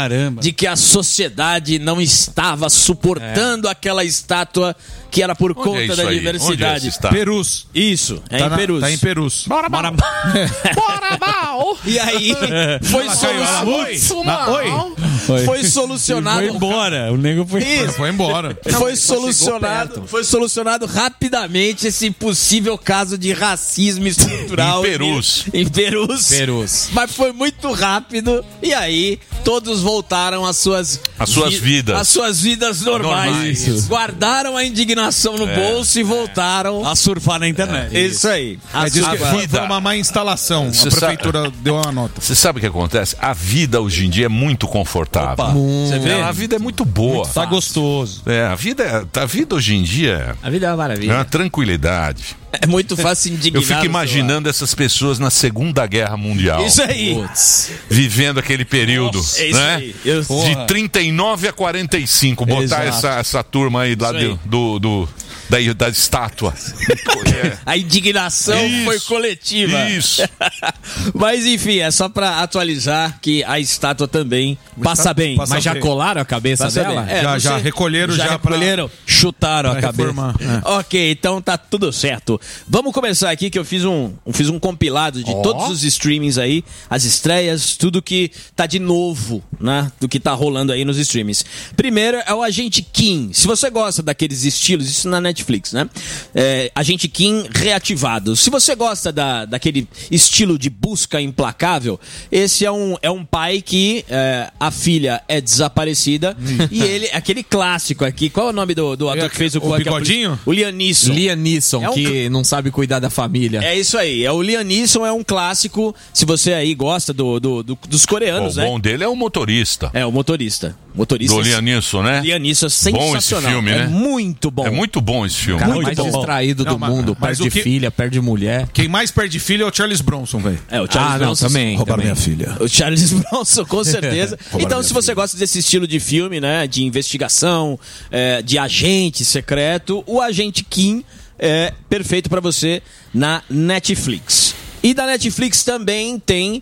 Caramba. de que a sociedade não estava suportando aquela estátua que era por conta da diversidade. Perus. Isso, em Perus. Tá em Perus. Bora, E aí, foi solucionado. Foi embora. O nego foi embora. Foi solucionado rapidamente esse possível caso de racismo estrutural em Perus. Mas foi muito rápido e aí todos voltaram às suas vidas normais. Guardaram a indignação no bolso e voltaram a surfar na internet. Isso aí. Foi uma má instalação. A prefeitura deu uma nota. Você sabe o que acontece? A vida hoje em dia é muito confortável. Você vê? A vida é muito boa. Tá gostoso. A vida hoje em dia A vida é uma maravilha. é uma tranquilidade. É muito fácil indignar. Eu fico imaginando essas pessoas na Segunda Guerra Mundial. Isso aí. Vivendo aquele período, É isso né? aí. De 39 a 45. Botar essa turma aí lá da estátua. A indignação foi coletiva. Isso. Mas enfim, é só pra atualizar que a estátua também passa bem. Mas já colaram a cabeça dela? Já recolheram. Chutaram a cabeça. Ok, então tá tudo certo. Vamos começar aqui que eu fiz um compilado de todos os streamings aí, as estreias, tudo que tá de novo, né? Do que tá rolando aí nos streamings. Primeiro é o Agente Kim. Se você gosta daqueles estilos, isso na Netflix, né? Agente Kim reativado. Se você gosta daquele estilo de busca implacável, esse é um pai que a filha é desaparecida e ele, aquele clássico aqui, qual é o nome do ator que fez o bigodinho? O Liam Neeson. Liam Neeson, que não sabe cuidar da família. É isso aí. O Liam Neeson é um clássico. Se você aí gosta dos coreanos, né? O bom dele é o motorista. É, o motorista. Do Liam Neeson, né? Liam Neeson é sensacional. Bom esse filme, né? É muito bom. É muito bom esse filme. O cara mais distraído do mundo. Perde filha, perde mulher. Quem mais perde filho é o Charles Bronson, velho. O Charles Bronson também. Roubaram minha filha. O Charles Bronson, com certeza. Então, se você gosta desse estilo de filme, né? De investigação, de agente secreto, o Agente Kim é perfeito pra você na Netflix. E da Netflix também tem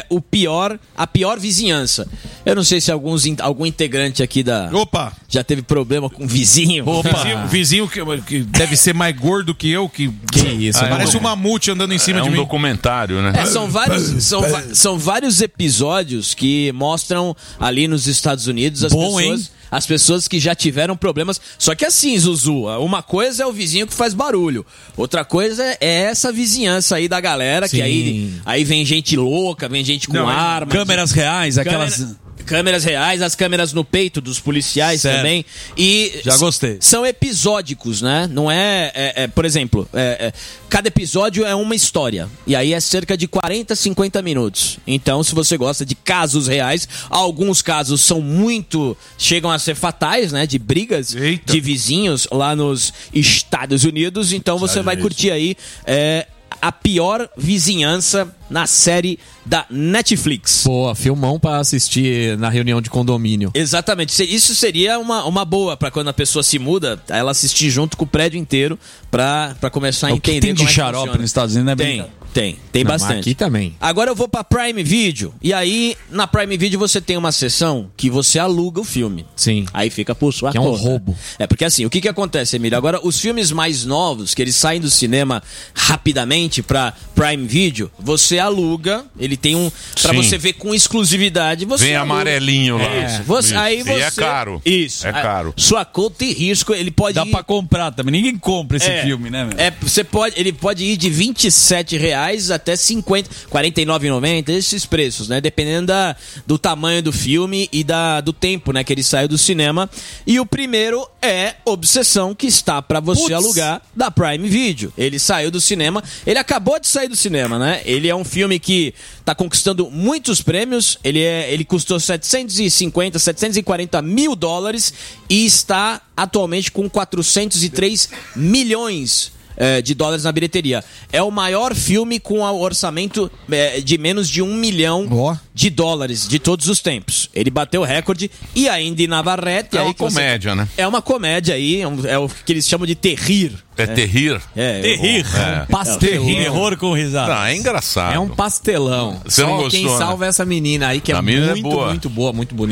a pior vizinhança. Eu não sei se algum integrante aqui já teve problema com o vizinho. Vizinho que deve ser mais gordo que eu. Que isso? Parece um mamute andando em cima de mim. É um documentário, né? São vários episódios que mostram ali nos Estados Unidos as pessoas que já tiveram problemas. Só que assim, Zuzu, uma coisa é o vizinho que faz barulho. Outra coisa é essa vizinhança aí da galera, que aí vem gente louca, vem gente com arma. Câmeras reais, Câmeras reais, as câmeras no peito dos policiais também. E já gostei. São episódicos, né? Não por exemplo, cada episódio é uma história. E aí é cerca de 40, 50 minutos. Então, se você gosta de casos reais, alguns casos chegam a ser fatais, né? De brigas de vizinhos lá nos Estados Unidos. Então você vai curtir aí a pior vizinhança na série da Netflix. Boa, filmão pra assistir na reunião de condomínio. Exatamente. Isso seria uma boa pra quando a pessoa se muda, ela assistir junto com o prédio inteiro pra começar a entender tem de xarope nos Estados Unidos, né? Tem bastante. Aqui também. Agora eu vou pra Prime Video. E aí, na Prime Video você tem uma seção que você aluga o filme. Sim. Aí fica por sua conta. É um roubo. Porque assim, o que acontece, Emílio? Agora, os filmes mais novos, que eles saem do cinema rapidamente pra Prime Video, você aluga, ele tem pra você ver com exclusividade. Vem amarelinho lá. Isso. Aí você... E é caro. Isso. É caro. Sua conta e risco, ele pode Dá pra comprar também. Ninguém compra esse filme, né, meu? Ele pode ir de R$27 até 50, R$49,90, esses preços, né? Dependendo do tamanho do filme e do tempo, né? Que ele saiu do cinema. E o primeiro é Obsessão, que está pra você alugar da Prime Video. Ele saiu do cinema, ele acabou de sair do cinema, né? Ele é um filme que tá conquistando muitos prêmios. Ele custou 740 mil dólares e está atualmente com 403 milhões de dólares na bilheteria. É o maior filme com o orçamento de menos de 1 milhão de dólares de todos os tempos. Ele bateu o recorde e ainda Navarrete. É uma comédia, né? É uma comédia aí, é o que eles chamam de terrir. Terrir? Terrir. Pastelão. Terror com risada. Não, é engraçado. É um pastelão. Você não gostou, quem salva é essa menina aí, que é muito, muito boa, muito bonita.